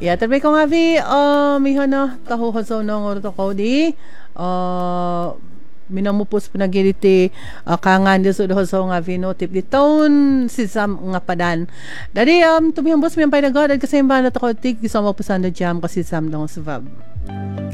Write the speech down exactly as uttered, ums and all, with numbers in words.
Ya, terbaik ko nga vi, uh, miha na kahuhasaw ng orto ko di, uh, minamupos pinagiriti uh, kangan di so dohasaw nga vi no tip di taon si Sam nga padan. Dari um tumihambos mi ang painaga at kasi imba na to ko tik di sa mapusan na jam kasi Sam dong sa vab.